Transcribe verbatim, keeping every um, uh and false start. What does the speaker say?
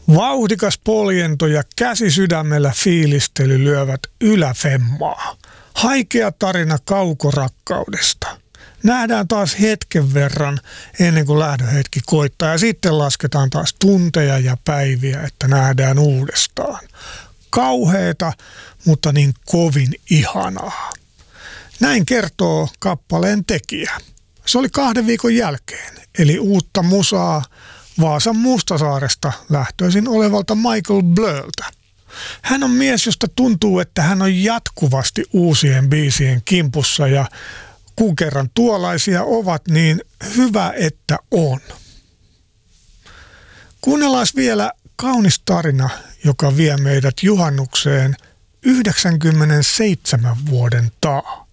Vauhdikas poljento ja käsi sydämellä fiilistely lyövät yläfemmaa. Haikea tarina kaukorakkaudesta. Nähdään taas hetken verran ennen kuin lähdöhetki koittaa ja sitten lasketaan taas tunteja ja päiviä, että nähdään uudestaan. Kauheeta, mutta niin kovin ihanaa. Näin kertoo kappaleen tekijä. Se oli kahden viikon jälkeen, eli uutta musaa Vaasan Mustasaaresta lähtöisin olevalta Michael Blurltä. Hän on mies, josta tuntuu, että hän on jatkuvasti uusien biisien kimpussa ja kun kerran tuollaisia ovat, niin hyvä, että on. Kuunnellaan vielä kaunis tarina, joka vie meidät juhannukseen yhdeksänkymmentäseitsemän vuoden taa.